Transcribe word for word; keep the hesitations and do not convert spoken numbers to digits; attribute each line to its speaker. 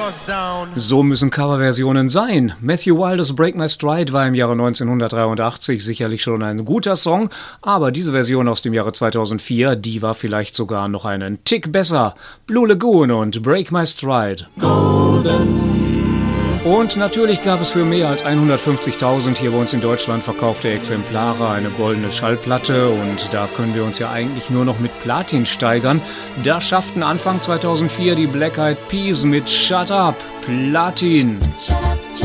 Speaker 1: So müssen Coverversionen sein. Matthew Wilders Break My Stride war im Jahre neunzehnhundertdreiundachtzig sicherlich schon ein guter Song, aber diese Version aus dem Jahre zweitausendvier, die war vielleicht sogar noch einen Tick besser. Blue Lagoon und Break My Stride. Golden. Und natürlich gab es für mehr als hundertfünfzigtausend hier bei uns in Deutschland verkaufte Exemplare eine goldene Schallplatte und da können wir uns ja eigentlich nur noch mit Platin steigern. Da schafften Anfang zweitausendvier die Black Eyed Peas mit Shut Up, Platin. Shut up.